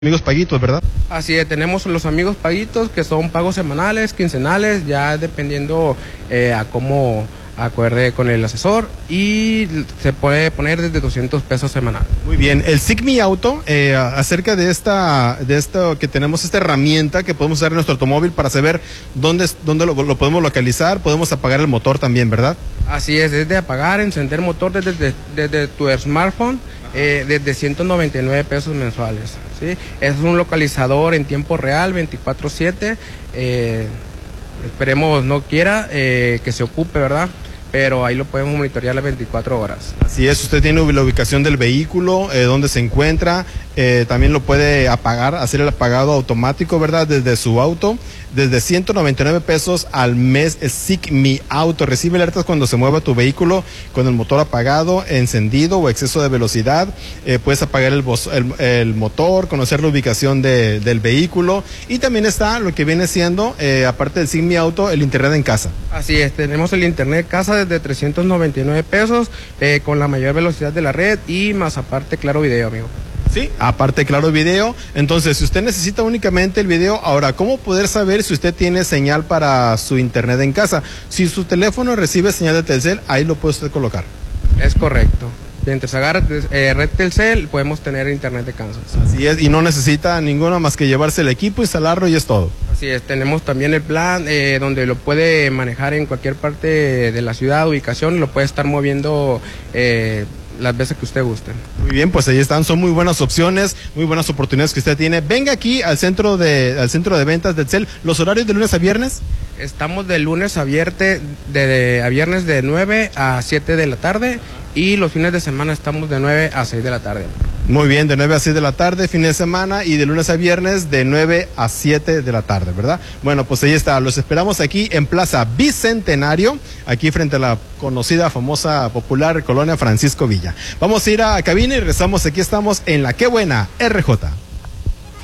Amigos paguitos, ¿verdad? Así es, tenemos los amigos paguitos que son pagos semanales, quincenales, ya dependiendo a cómo acuerde con el asesor, y se puede poner desde 200 pesos semanal. Muy bien, el SIC Mi Auto, acerca de esto que tenemos esta herramienta que podemos usar en nuestro automóvil para saber dónde lo podemos localizar, podemos apagar el motor también, ¿verdad? Así es, desde apagar, encender motor desde tu smartphone, desde 199 pesos mensuales. ¿Sí? Es un localizador en tiempo real, 24/7, esperemos no quiera que se ocupe, ¿verdad? Pero ahí lo podemos monitorear las 24 horas. Así es, usted tiene la ubicación del vehículo, dónde se encuentra, también lo puede apagar, hacer el apagado automático, ¿verdad? Desde su auto, desde 199 pesos al mes, es SIC Mi Auto. Recibe alertas cuando se mueva tu vehículo con el motor apagado, encendido o exceso de velocidad. Puedes apagar el motor, conocer la ubicación del vehículo, y también está lo que viene siendo, aparte del SIC Mi Auto, el internet en casa. Así es, tenemos el internet casa desde 399 pesos, con la mayor velocidad de la red, y más aparte Claro Video, amigo. Sí, aparte Claro Video. Entonces, si usted necesita únicamente el video, ahora, ¿cómo poder saber si usted tiene señal para su internet en casa? Si su teléfono recibe señal de Telcel, ahí lo puede usted colocar. Es correcto. Mientras agarra red Telcel, podemos tener internet de Kansas. Así es, y no necesita ninguna más que llevarse el equipo, instalarlo y es todo. Así es, tenemos también el plan donde lo puede manejar en cualquier parte de la ciudad, ubicación, lo puede estar moviendo las veces que usted guste. Muy bien, pues ahí están, son muy buenas opciones, muy buenas oportunidades que usted tiene. Venga aquí al centro de ventas de Telcel. ¿Los horarios de lunes a viernes? Estamos de lunes a viernes de 9 a 7 de la tarde, y los fines de semana estamos de 9 a 6 de la tarde. Muy bien, de 9 a 6 de la tarde, fin de semana, y de lunes a viernes de 9 a 7 de la tarde, ¿verdad? Bueno, pues ahí está, los esperamos aquí en Plaza Bicentenario, aquí frente a la conocida, famosa, popular colonia Francisco Villa. Vamos a ir a cabina y regresamos, aquí estamos en La Qué Buena RJ.